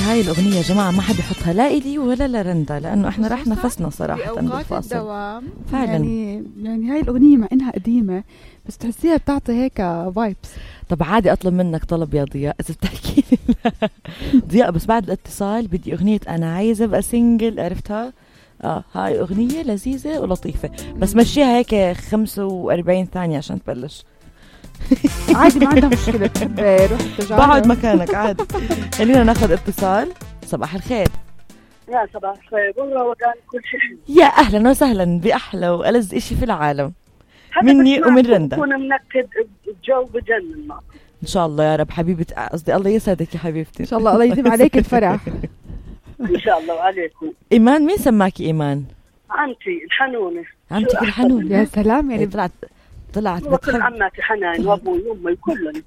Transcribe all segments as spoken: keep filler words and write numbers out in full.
هاي الأغنية يا جماعة ما حد يحطها لا إلي ولا لرندا، لأنه إحنا رح نفسنا صراحة بالفاصل فعلا. يعني يعني هاي الأغنية مع إنها قديمة بس تحسيها بتعطي هيك فايبس. طب عادي أطلب منك طلب يا ضياء إذا بتحكي لي. ضياء بس بعد الاتصال بدي أغنية أنا عايزة أبقى سنجل، عرفتها؟ آه هاي أغنية لذيذة ولطيفة بس مشيها هيك خمسة وأربعين ثانية عشان تبلش. عادي ما عندها مشكلة، تحب روح تجارب بعد مكانك عادي. خلينا ناخذ اتصال. صباح الخير. يا صباح الخير. والله وكان كل شيء حلو. يا أهلا وسهلا بأحلى وألذ إشي في العالم مني ومن رندا. كنا منكد الجو بجنن معكم إن شاء الله يا رب حبيبة، قصدي الله يسعدك يا حبيبتي. إن شاء الله الله يديم عليك الفرح. إن شاء الله وعليكم. إيمان مين سماكي إيمان؟ عمتي الحنونة. عمتك الحنون. يا سلام يعني طلعت طلعت بتحب عماتي حنان وابوي وامي كلهم.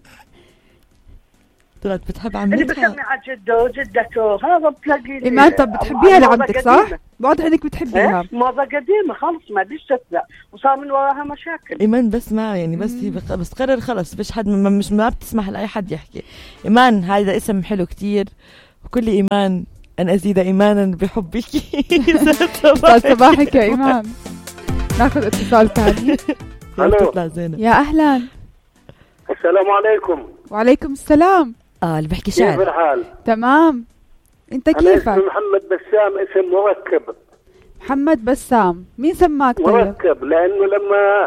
طلعت بتحب اللي عمتها. بسمي على جده وجدته هذا بتلاقي. إيمان طب بتحبيها لعمتك صح؟ واضح انك بتحبيها. موضة قديمة خلص ما بديش تطلع وصار من وراها مشاكل. إيمان بس ما يعني بس هي بس قرر خلص فيش حد ما مش ما بتسمح لأي حد يحكي. إيمان هذا اسم حلو كتير وكل إيمان أن أزيد إيمانا بحبك. صباحك يا إيمان. ناخذ اتصال ثاني. الو يا أهلا. السلام عليكم. وعليكم السلام. اه اللي بحكي شعر. كيف الحال؟ تمام. انت كيفك؟ أنا اسمي محمد بسام، اسم مركب. محمد بسام، مين سماك طيب؟ مركب لأنه لما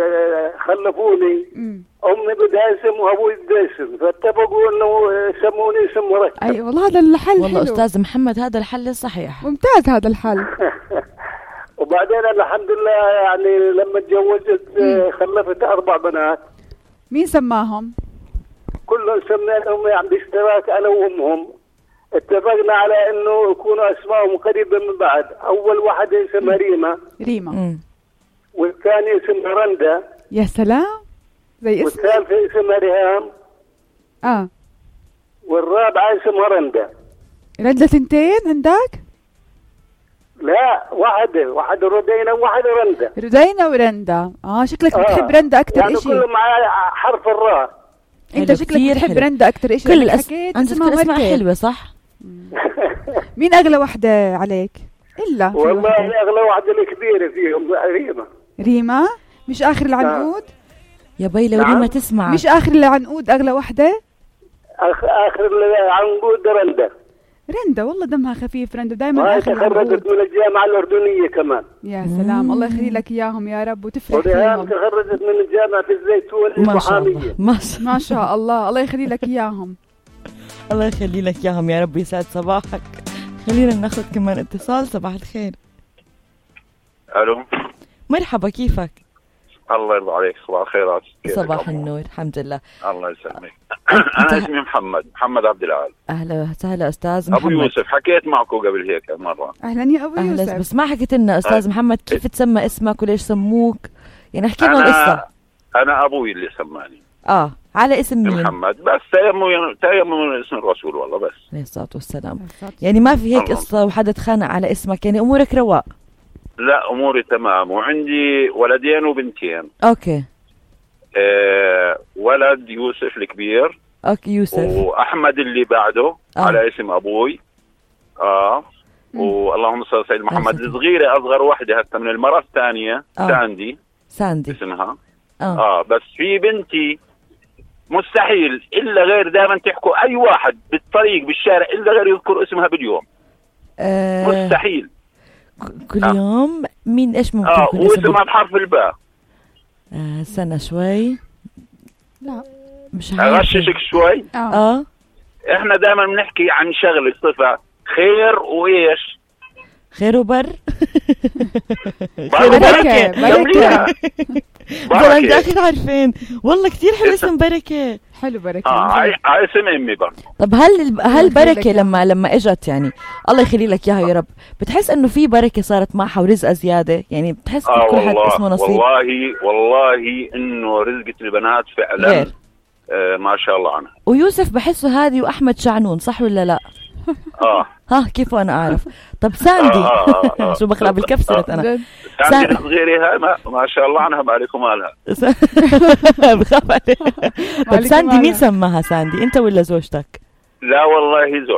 خلفوني مم. أمي بدها اسم وأبوي بدها اسم فاتفقوا إنه يسموني اسم مركب. أي والله هذا الحل والله حلو. أستاذ محمد هذا الحل الصحيح. ممتاز هذا الحل. وبعدين الحمد لله يعني لما تزوجت خلفت أربع بنات. مين سماهم؟ كلهم سميناهم يعني باشتراك أنا وأمهم. اتفقنا على إنه يكونوا أسمائهم قريبة من بعض. أول واحدة اسمها ريما. ريما. مم. والثانية اسمها رندا. يا سلام زي اسمي. والثالثة اسمها ريهام. اه والرابعة اسمها رندا. رندا ثنتين عندك؟ لا واحدة واحدة ردينا وواحدة رندا. ردينا ورندا. اه شكلك آه. بتحب رندا أكتر يعني إشي. كله مع حرف الراء. انت شكلك بتحب رندا أكتر إشي. كل الأس... عندك كل اسماء حلوة صح؟ مين أغلى وحدة عليك؟ إلا والله أغلى واحدة الكبيرة فيهم ريما. ريما مش آخر العنقود؟ يا بي لو نعم. ريما تسمع. مش آخر العنقود أغلى وحدة؟ أخ... آخر العنقود رندا. رندا والله دمها خفيف رندا دايما ما آخر تخرجت العنقود. من الجامعة الأردنية كمان. يا سلام مم. الله يخلي لك إياهم يا رب وتفرح وريهام فيهم. تخرجت من الجامعة في الزيتون ما شاء الله المحامية. ما شاء ما شاء الله الله يخلي لك إياهم. الله يخلي لك إياهم يا رب يسعد صباحك. خلينا ناخذ كمان اتصال. صباح الخير. الو مرحبا كيفك؟ الله يرضى عليك. صباح الخيرات. صباح النور الحمد لله. الله يسلمك. انا اسمي محمد محمد عبد العال. اهلا وسهلا استاذ ابو محمد. يوسف حكيت معكم قبل هيك مره. أهلا يا أبو اهلا يوسف. بس ما حكيت لنا استاذ محمد كيف تسمى اسمك وليش سموك، يعني احكي لنا القصه. انا ابوي اللي سماني. اه على اسم مين؟ محمد بس تيمم تيمم اسم الرسول والله بس. عليه الصلاه والسلام. يعني ما في هيك قصه وحدا تخانق على اسمك، يعني امورك رواق. لا اموري تمام وعندي ولدين وبنتين. اوكي. آه ولد يوسف الكبير. اوكي يوسف. واحمد اللي بعده آه. على اسم ابوي. اه واللهم صل على سيدنا محمد. آه. الصغيره اصغر وحده هسه من المره الثانيه. آه. ساندي ساندي اسمها. اه, اه بس في بنتي مستحيل الا غير دائما تحكوا اي واحد بالطريق بالشارع الا غير يذكر اسمها باليوم. آه. مستحيل. كل آه. يوم مين ايش ممكن اه يكون واسمها بحرف الباء. آه سنة شوي. لا مش عارفة. اغششك شوي. اه, اه احنا دائما بنحكي عن شغله صفه خير وايش؟ خير وبر. بركة بركة. والله انت اكيد عارفين والله كتير حلو اسم بركة. حلو بركة. اه هاي هاي اسم امي برضه. طب هل هل بركة لما لما اجت يعني الله يخلي لك اياها يا رب، بتحس انه في بركة صارت معها ورزقة زيادة، يعني بتحس آه كل حد اسمه نصيب؟ والله والله انه رزقة البنات فعلا غير. آه ما شاء الله عنها. ويوسف بحسه هادي واحمد شعنون صح ولا لا؟ اه ها كيف وانا اعرف. طب ساندي آه آه آه. شو بخلع بالكف صرت انا. ساندي الصغيرة هاي ما, ما شاء الله عنها ما عليكم مالها. بخاف عليها. طب ساندي مين سماها؟ ساندي انت ولا زوجتك؟ لا والله زوجتي.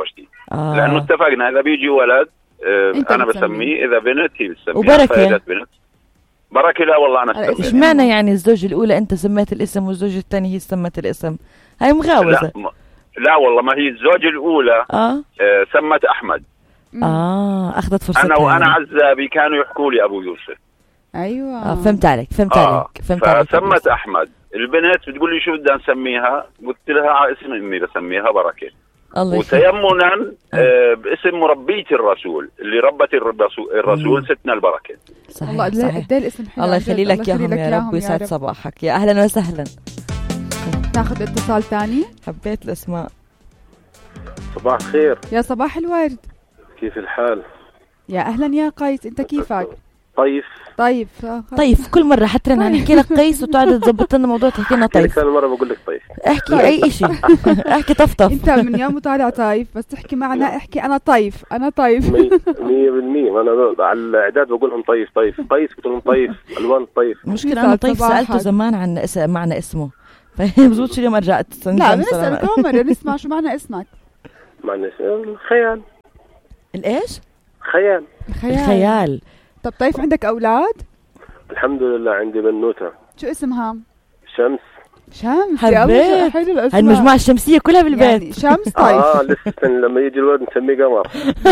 آه. لانه اتفقنا اذا بيجي ولد آه انا بتسميه. بسميه، اذا بنت هي بتسميه. وبركة بنت بركة لا والله انا ايش سميت. معنى يعني الزوجة الاولى انت سميت الاسم والزوجة الثانية هي سمت الاسم؟ هاي مغاوزة. لا, م... لا والله ما هي الزوجة الاولى اه آه سمت احمد. اه اخذت فرصتها. انا وانا يعني. عزابي كانوا يحكوا لي ابو يوسف. ايوه اه فهمت عليك فهمت آه. عليك فهمت عليك. فسمت احمد. البنت بتقول لي شو بدنا نسميها؟ قلت لها على اسم امي بسميها بركة. الله يخليك. وتيمنا آه باسم مربية الرسول اللي ربت الرسول, الرسول ستنا البركة. صحيح والله صحيح. قد ايه الاسم حلو. الله عن جد. يخلي لك الله اياهم يا رب ويسعد صباحك. يا اهلا وسهلا. ناخذ اتصال ثاني. حبيت الاسماء. صباح الخير، يا صباح الورد. كيف الحال؟ يا اهلا يا قيس، انت كيفك؟ طيف طيب طيب كل مرة حتى انا نحكي لك قيس وتقعد تظبط لنا موضوع تحكي لنا طيب. ثاني مرة بقول لك طيف. احكي اي شيء. احكي طفطف. انت من يوم طالع طيف بس تحكي معنا احكي انا طيف انا طيف. مية بالمية انا على الاعداد بقول لهم طيف طيف طيف قلت لهم طيف الوان طيف. المشكلة انا طيف سألته زمان عن اس... معنى اسمه فبزبطش اليوم رجعت. لا بنسأل كم مرة نسمع شو معنى اسمك. معنى الخيال. الايش؟ خيال. الخيال. الخيال. طب طيف عندك اولاد؟ الحمد لله عندي بنوتة. شو اسمها؟ شمس. شمس. حبيت. حلو الاسماء. هالمجموعة الشمسية كلها بالبيت. يعني شمس طيف. اه لسه لما يجي الولد نسميه قمر.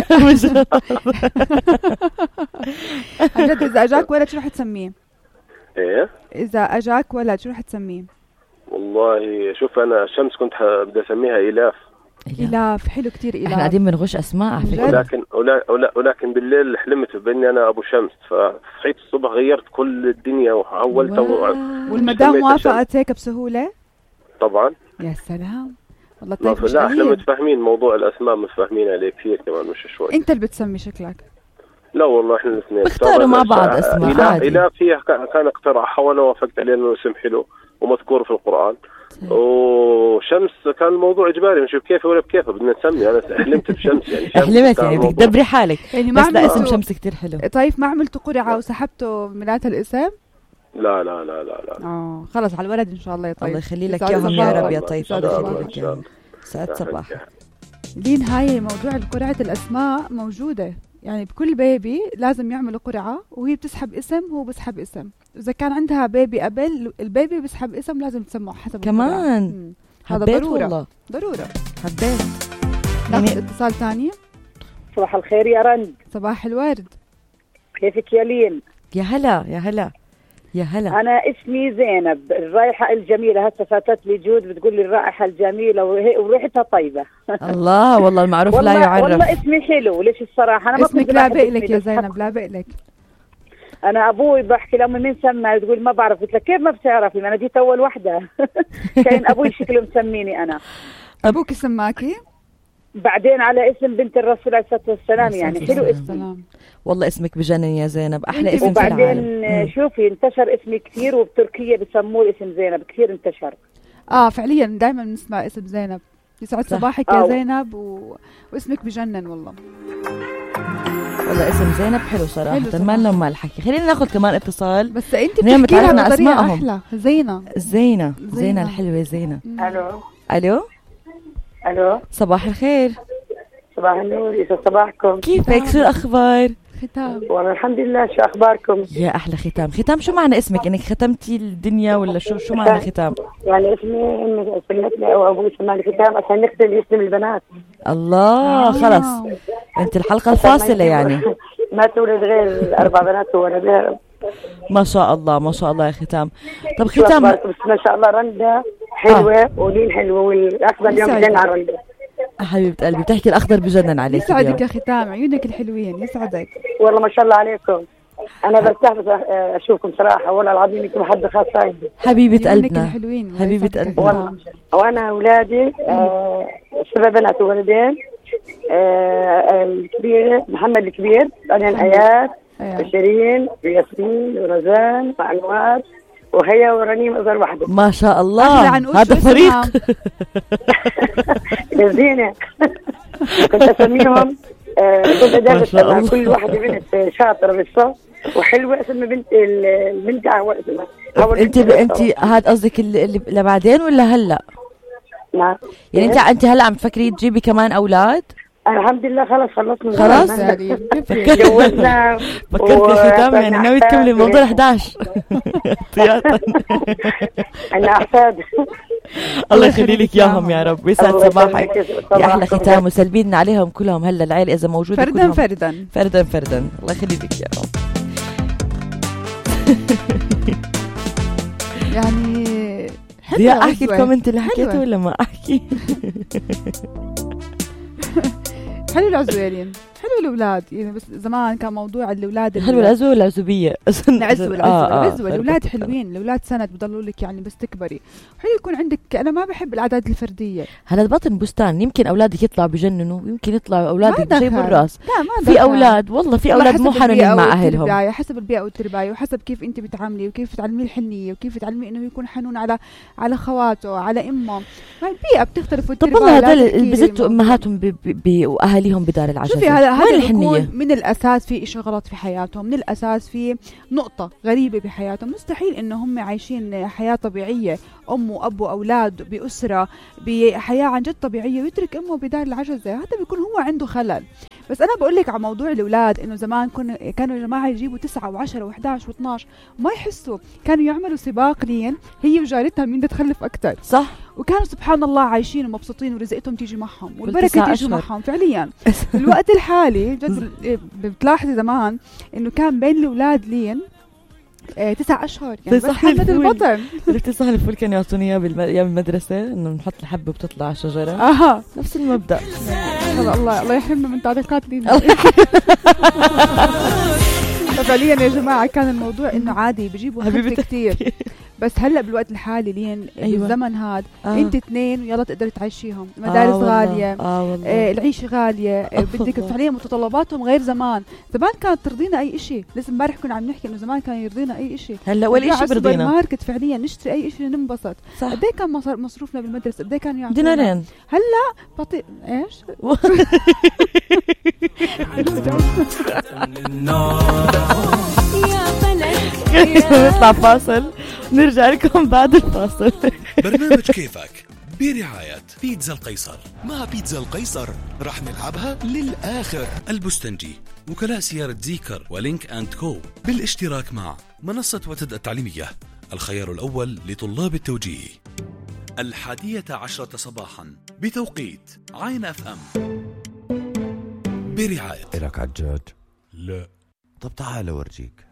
عن جد اذا اجاك ولد شو رح تسميه؟ ايه اذا اجاك ولد شو رح تسميه؟ والله شوف انا شمس كنت بدي اسميها إلاف. إلاف حلو كتير إلاف. احنا قاعدين بنغش اسماء على فكرة. ولكن ولكن بالليل حلمت باني انا ابو شمس فصحيت الصبح غيرت كل الدنيا وحولتها. والمدام موافقت هيك بسهولة؟ طبعا. يا سلام والله. طيب طيب لا احنا متفاهمين موضوع الاسماء متفاهمين عليه كثير كمان مش شوي. انت اللي بتسمي شكلك. لا والله احنا الاثنين اختاروا مع بعض اسماء عادي. إلاف فيها كان اقترحها وانا وافقت عليه انه اسم حلو ومذكور في القرآن. وشمس كان الموضوع اجباري نشوف كيف ولا بكيفه بدنا نسمي. انا حلمت بشمس يعني شمس حلمت يعني بدك تدبري حالك يعني ما بس لا اسم عملتوا شمس كتير حلو. طيب ما عملتوا قرعه وسحبتوا ميلاد الاسم؟ لا لا لا لا لا اه خلص على الولد ان شاء الله يا طيب. الله يخلي لك اياهم يا رب يا طيب. الله يخلي لك اياهم. سعد صباحك. لين هاي موضوع قرعه الاسماء موجوده يعني بكل بيبي لازم يعملوا قرعه وهي بتسحب اسم وهو بسحب اسم. إذا كان عندها بيبي قبل البيبي بيسحب اسم لازم تسمعه حسب كمان. هذا حبيت ضرورة والله. ضرورة. حبيت. ناخذ اتصال ثاني. صباح الخير يا رند. صباح الورد. كيفك يا لين؟ يا هلا يا هلا يا هلا. أنا اسمي زينب. الرائحة الجميلة هسه فاتت لي جود بتقول لي الرائحة الجميلة وريحتها طيبة. الله والله المعروف لا يعرف. والله اسمي حلو ليش الصراحة أنا ما اسمك لابق لك يا زينب لابق لك. أنا أبوي بحكي لأمي مين سمى تقول ما بعرف. قلت لك كيف ما بتعرفي ما أنا جيت أول وحدة. كان أبوي شكله مسميني أنا. أبوك سماكي؟ بعدين على اسم بنت الرسول عليه الصلاة والسلام يعني حلو اسم. والله اسمك بجنن يا زينب أحلى اسم في العالم. وبعدين شوفي انتشر اسمي كثير وبتركيا بسموه اسم زينب كثير انتشر. آه فعليا دائما بنسمع اسم زينب. يسعد صباحك يا آه. زينب و... واسمك بجنن والله. والله اسم زينب حلو صراحة ما لنا ما الحكي. خلينا ناخذ كمان اتصال. بس انت بتحكيها بطريقة أحلى. زينة زينة زينة الحلوة زينة. ألو ألو ألو صباح الخير. صباح النور يسعد صباحكم. كيفك شو الأخبار؟ ختام. والله الحمد لله. شو أخباركم؟ يا أحلى ختام. ختام شو معنى اسمك؟ إنك ختمتي الدنيا ولا شو شو معنى ختام؟ يعني اسمي إني سمتني أو أبوي سماني ختام عشان نختم اسم البنات. الله آه. خلص أنت الحلقة الفاصلة يعني. ما تولد غير أربع بنات وولد. ما شاء الله ما شاء الله يا ختام. طب ختام بس ما شاء الله رندة حلوة آه. ولين حلوة والأخضر اليوم بجنن على رندة. حبيبة قلبي بتحكي الأخضر بجنن عليك. يسعدك يا ختام عيونك الحلوين يسعدك. والله ما شاء الله عليكم. أنا برتاح بس أشوفكم صراحة والله العظيم أنتم حد خاص عندي. حبيبة قلبنا الحلوين حبيبة قلبنا. وأنا أولادي آه سبع بنات وولدين. آه الكبيرة محمد الكبير بعدين آيات وشيرين وياسمين ورزان وأنوار وهي ورنيم أصغر واحدة. ما شاء الله هذا فريق. زينة. كنت أسميهم آه كنت أدرس مع كل واحدة بنت شاطرة بالصوت وحلوة اسم بنت البنت أهوى اسمها. انت انت هاد قصدك اللي لبعدين ولا هلا؟ نعم. يعني انت انت هلا عم تفكري تجيبي كمان اولاد؟ الحمد لله خلاص خلصنا. خلاص يعني جوزنا. فكرت الختام يعني ناوي تكملي الموضوع إحدى عشر. أنا أحفاد. الله يخلي لك ياهم يا رب ويسعد صباحك يا أحلى ختام وسلبينا عليهم كلهم هلا العيلة إذا موجودة فردا كلهم. فردا فردا فردا. الله يخلي لك يا رب. يعني بدي أحكي الكومنت اللي حكيته ولا ما أحكي؟ حلو العزويين، حلو الأولاد يعني. بس زمان كان موضوع الأولاد حلو العزوة ولا العزوبية؟ العزوة العزوة الأولاد حلوين، الأولاد سند بضلوا لك يعني بس تكبري. حلو يكون عندك. أنا ما بحب الأعداد الفردية. هلا بطن بستان يمكن أولادك يطلعوا بجننوا، يمكن يطلعوا أولادك بشيء بالراس. لا ما في أولاد والله في أولاد مو حنونين مع أهلهم. حسب البيئة والترباية وحسب كيف أنت بتعاملي وكيف تعلمي الحنية وكيف تعلمي إنه يكون حنون على على خواته على أمه. البيئة بتختلف. طب والله هذول اللي بزتوا أمهاتهم وأهاليهم بدار العجز. شوفي هذا هذا يكون من الأساس في إشي غلط في حياتهم، من الأساس في نقطة غريبة بحياتهم. مستحيل إنه هم عايشين حياة طبيعية، أم وأب وأولاد بأسرة بحياة عن جد طبيعية ويترك أمه بدار العجزة. هذا بيكون هو عنده خلل. بس أنا بقول لك على موضوع الأولاد إنه زمان كنا كانوا يا جماعة يجيبوا تسعة وعشرة وإحداش واثناش ما يحسوا، كانوا يعملوا سباق لين هي وجارتها مين تخلف أكتر. صح. وكانوا سبحان الله عايشين ومبسوطين ورزقتهم تيجي معهم والبركة تيجي معهم فعليا. في الوقت الحالي جد بتلاحظي زمان إنه كان بين الأولاد لين آه تسع أشهر يعني بس حبة البطن. الاتصال الفول كان يعطوني إياه بالأيام المدرسة إنه نحط الحبة بتطلع على الشجرة. أها نفس المبدأ. الله الله يحرمنا من تعليقات لينا. فعليا يا جماعة كان الموضوع إنه عادي بيجيبوا خبز كتير. بس هلا بالوقت الحالي لين أيوة. بالزمن هذا آه. انت اثنين ويلا تقدري تعيشيهم. المدارس آه غاليه آه آه العيشه غاليه آه بدك فعليا متطلباتهم غير زمان. زمان كانت ترضينا اي شيء. لسه امبارح كنا عم نحكي انه زمان كان يرضينا اي شيء. هلا ولا شيء برضينا. ماركت فعليا نشتري اي شيء ننبسط. قد ايه كان مصروفنا بالمدرسه؟ قد ايه كانوا يعطونا؟ دينارين. هلا بطيء ايش نطلع فاصل نرجع لكم بعد الفاصل. برنامج كيفك برعاية بيتزا القيصر. مع بيتزا القيصر راح نلعبها للآخر. البستنجي، وكلاء سيارة زيكر ولينك أند كو بالاشتراك مع منصة وتد التعليمية، الخيار الأول لطلاب التوجيه. الحادية عشرة صباحا بتوقيت عين اف ام برعاية. إلك عجاج؟ لا. طب تعال أورجيك.